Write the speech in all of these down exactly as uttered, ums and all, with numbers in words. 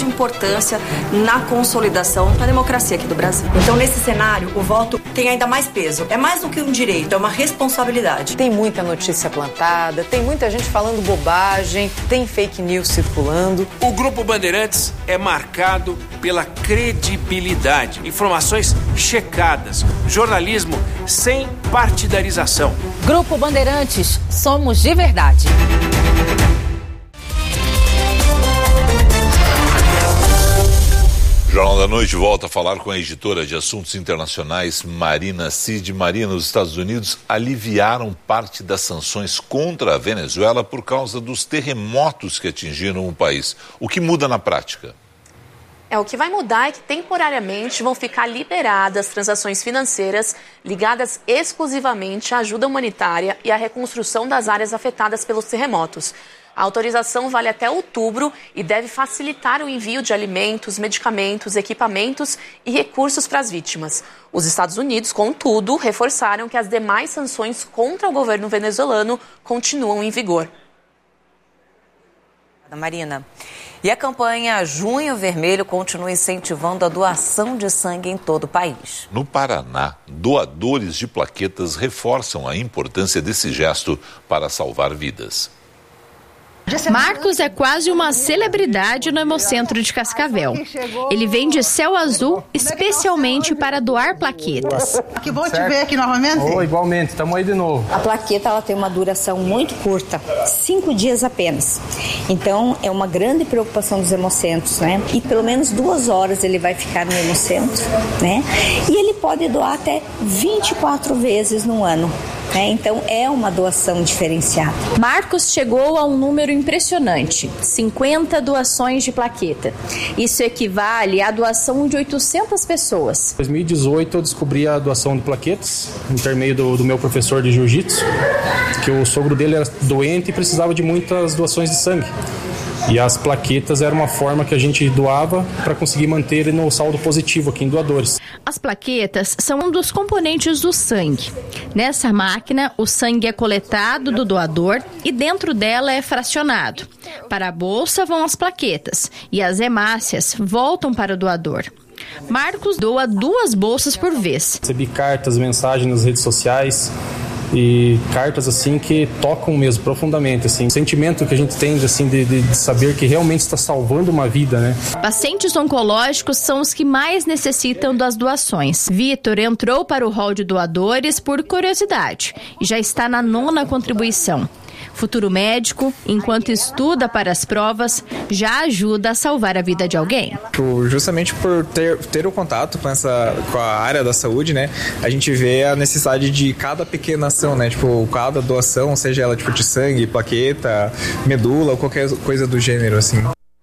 grande importância na consolidação da democracia aqui do Brasil. Então, nesse cenário, o voto tem ainda mais peso. É mais do que um direito, é uma responsabilidade. Tem muita notícia plantada, tem muita gente falando bobagem, tem fake news circulando. O Grupo Bandeirantes é marcado pela credibilidade, informações checadas, jornalismo sem partidarização. Grupo Bandeirantes, somos de verdade. Jornal da Noite volta a falar com a editora de assuntos internacionais Marina Cid. Marina, os Estados Unidos aliviaram parte das sanções contra a Venezuela por causa dos terremotos que atingiram o país. O que muda na prática? É, o que vai mudar é que temporariamente vão ficar liberadas transações financeiras ligadas exclusivamente à ajuda humanitária e à reconstrução das áreas afetadas pelos terremotos. A autorização vale até outubro e deve facilitar o envio de alimentos, medicamentos, equipamentos e recursos para as vítimas. Os Estados Unidos, contudo, reforçaram que as demais sanções contra o governo venezuelano continuam em vigor. Marina. E a campanha Junho Vermelho continua incentivando a doação de sangue em todo o país. No Paraná, doadores de plaquetas reforçam a importância desse gesto para salvar vidas. Marcos é quase uma celebridade no Hemocentro de Cascavel. Ele vem de Céu Azul especialmente para doar plaquetas. Que bom te ver aqui novamente. Oh, igualmente, estamos aí de novo. A plaqueta ela tem uma duração muito curta, cinco dias apenas. Então é uma grande preocupação dos hemocentros, né? E pelo menos duas horas ele vai ficar no hemocentro, né? E ele pode doar até vinte e quatro vezes no ano. É, então é uma doação diferenciada. Marcos chegou a um número impressionante, cinquenta doações de plaqueta. Isso equivale à doação de oitocentas pessoas. Em dois mil e dezoito eu descobri a doação de plaquetas, no intermédio do, do meu professor de jiu-jitsu, que o sogro dele era doente e precisava de muitas doações de sangue. E as plaquetas eram uma forma que a gente doava para conseguir manter ele no saldo positivo aqui em doadores. As plaquetas são um dos componentes do sangue. Nessa máquina, o sangue é coletado do doador e dentro dela é fracionado. Para a bolsa vão as plaquetas e as hemácias voltam para o doador. Marcos doa duas bolsas por vez. Recebi cartas, mensagens nas redes sociais e cartas assim que tocam mesmo profundamente, assim, o sentimento que a gente tem assim de, de, de saber que realmente está salvando uma vida, né? Pacientes oncológicos são os que mais necessitam das doações. Vitor entrou para o hall de doadores por curiosidade e já está na nona contribuição. Futuro médico, enquanto estuda para as provas, já ajuda a salvar a vida de alguém. Justamente por ter, ter o contato com, essa, com a área da saúde, né, a gente vê a necessidade de cada pequena ação, né, tipo, cada doação, seja ela tipo de sangue, plaqueta, medula ou qualquer coisa do gênero, assim.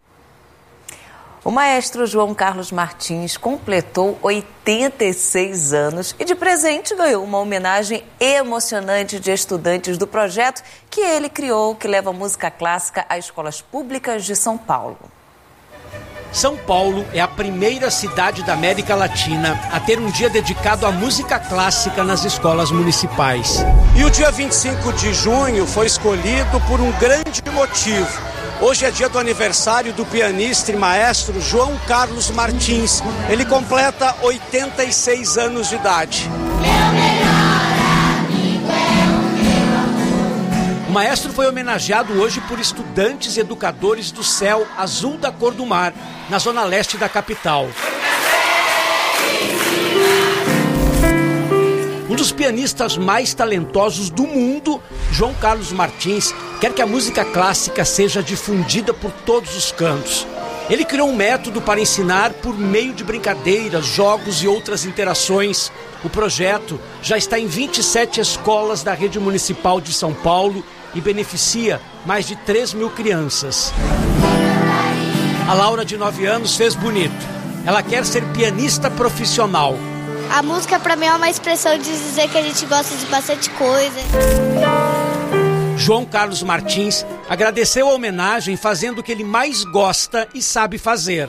O maestro João Carlos Martins completou oitenta e seis anos e de presente ganhou uma homenagem emocionante de estudantes do projeto que ele criou, que leva música clássica a escolas públicas de São Paulo. São Paulo é a primeira cidade da América Latina a ter um dia dedicado à música clássica nas escolas municipais. E o dia vinte e cinco de junho foi escolhido por um grande motivo. Hoje é dia do aniversário do pianista e maestro João Carlos Martins. Ele completa oitenta e seis anos de idade. O maestro foi homenageado hoje por estudantes e educadores do Céu Azul da Cor do Mar, na zona leste da capital. Um dos pianistas mais talentosos do mundo, João Carlos Martins, quer que a música clássica seja difundida por todos os cantos. Ele criou um método para ensinar por meio de brincadeiras, jogos e outras interações. O projeto já está em vinte e sete escolas da rede municipal de São Paulo e beneficia mais de três mil crianças. A Laura, de nove anos, fez bonito. Ela quer ser pianista profissional. A música pra mim é uma expressão de dizer que a gente gosta de bastante coisa. João Carlos Martins agradeceu a homenagem fazendo o que ele mais gosta e sabe fazer.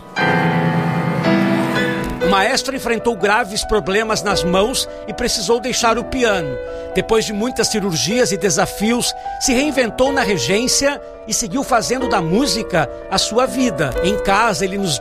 O maestro enfrentou graves problemas nas mãos e precisou deixar o piano. Depois de muitas cirurgias e desafios, se reinventou na regência e seguiu fazendo da música a sua vida. Em casa, ele nos